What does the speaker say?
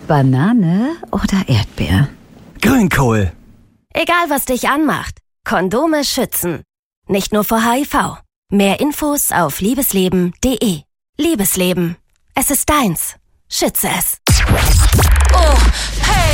Banane oder Erdbeer? Grünkohl. Egal, was dich anmacht, Kondome schützen. Nicht nur vor HIV. Mehr Infos auf liebesleben.de. Liebesleben. Es ist deins. Schütze es.